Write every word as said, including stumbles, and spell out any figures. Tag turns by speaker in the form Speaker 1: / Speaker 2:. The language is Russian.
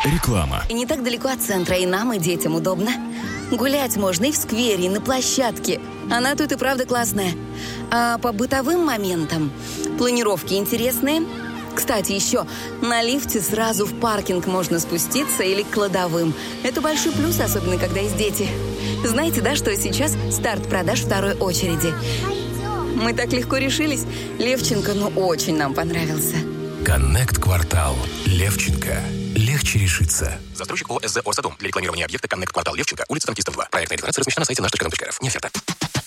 Speaker 1: Реклама.
Speaker 2: И не так далеко от центра, и нам, и детям удобно. Гулять можно и в сквере, и на площадке. Она тут и правда классная. А по бытовым моментам планировки интересные. Кстати, еще на лифте сразу в паркинг можно спуститься или к кладовым. Это большой плюс, особенно когда есть дети. Знаете, да, что сейчас старт продаж второй очереди? Мы так легко решились. Левченко, ну, очень нам понравился.
Speaker 1: Коннект Квартал. Левченко. Легче решиться.
Speaker 3: Застройщик ООО СЗ «Орсатом». Для рекламирования объекта Коннект Квартал Левченко, улица Танкистов два. Проектная декларация размещена на сайте наш точка ком точка эр эф. Не оферта.